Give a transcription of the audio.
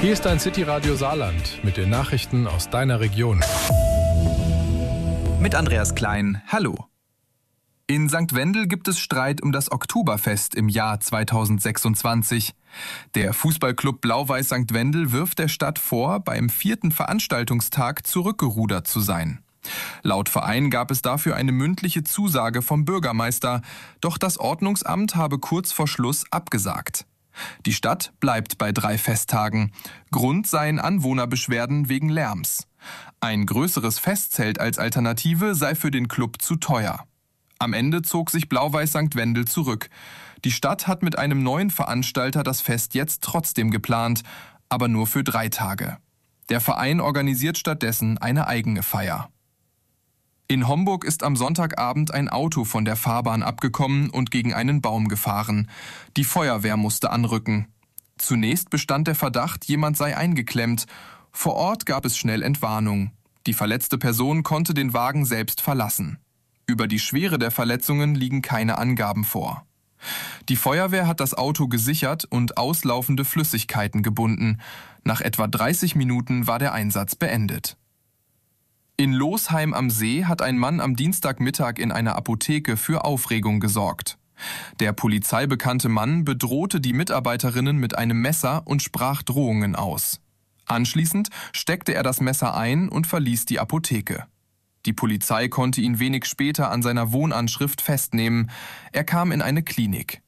Hier ist dein City-Radio Saarland mit den Nachrichten aus deiner Region. Mit Andreas Klein, hallo. In St. Wendel gibt es Streit um das Oktoberfest im Jahr 2026. Der Fußballclub Blau-Weiß St. Wendel wirft der Stadt vor, beim 4. Veranstaltungstag zurückgerudert zu sein. Laut Verein gab es dafür eine mündliche Zusage vom Bürgermeister, doch das Ordnungsamt habe kurz vor Schluss abgesagt. Die Stadt bleibt bei 3 Festtagen. Grund seien Anwohnerbeschwerden wegen Lärms. Ein größeres Festzelt als Alternative sei für den Club zu teuer. Am Ende zog sich Blau-Weiß St. Wendel zurück. Die Stadt hat mit einem neuen Veranstalter das Fest jetzt trotzdem geplant, aber nur für 3 Tage. Der Verein organisiert stattdessen eine eigene Feier. In Homburg ist am Sonntagabend ein Auto von der Fahrbahn abgekommen und gegen einen Baum gefahren. Die Feuerwehr musste anrücken. Zunächst bestand der Verdacht, jemand sei eingeklemmt. Vor Ort gab es schnell Entwarnung. Die verletzte Person konnte den Wagen selbst verlassen. Über die Schwere der Verletzungen liegen keine Angaben vor. Die Feuerwehr hat das Auto gesichert und auslaufende Flüssigkeiten gebunden. Nach etwa 30 Minuten war der Einsatz beendet. In Losheim am See hat ein Mann am Dienstagmittag in einer Apotheke für Aufregung gesorgt. Der polizeibekannte Mann bedrohte die Mitarbeiterinnen mit einem Messer und sprach Drohungen aus. Anschließend steckte er das Messer ein und verließ die Apotheke. Die Polizei konnte ihn wenig später an seiner Wohnanschrift festnehmen. Er kam in eine Klinik.